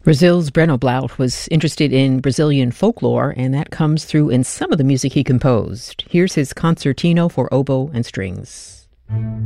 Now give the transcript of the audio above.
Brazil's Breno Blaut was interested in Brazilian folklore, and that comes through in some of the music he composed. Here's his concertino for oboe and strings.